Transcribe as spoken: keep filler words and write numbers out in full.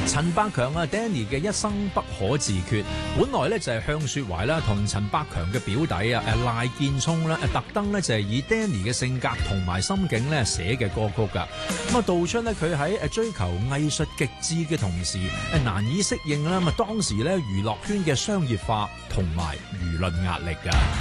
陳百強啊 Danny 嘅一生不可自決，本來咧就係向雪懷啦同陳百強嘅表弟啊誒賴建聰啦誒特登咧就係以 Danny 嘅性格同埋心境咧寫嘅歌曲噶，咁啊道出咧佢喺誒追求藝術極致嘅同時誒難以適應啦，咁啊當時咧娛樂圈嘅商業化同埋輿論壓力噶。